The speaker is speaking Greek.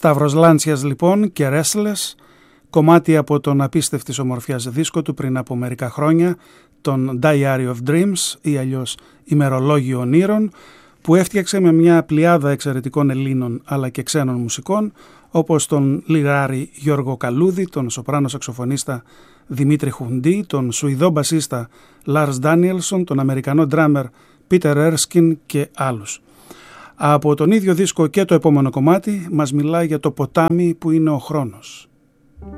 Σταύρος Λάντσιας λοιπόν και Restless, κομμάτι από τον απίστευτης ομορφιάς δίσκο του πριν από μερικά χρόνια, τον Diary of Dreams ή αλλιώς ημερολόγιο ονείρων, που έφτιαξε με μια πλειάδα εξαιρετικών Ελλήνων αλλά και ξένων μουσικών, όπως τον λιράρη Γιώργο Καλούδη, τον σοπράνο σαξοφωνίστα Δημήτρη Χουντή, τον Σουηδό μπασίστα Λάρς Ντάνιελσον, τον Αμερικανό ντράμερ Πίτερ Έρσκιν και άλλους. Από τον ίδιο δίσκο και το επόμενο κομμάτι μας μιλάει για το ποτάμι που είναι ο χρόνος.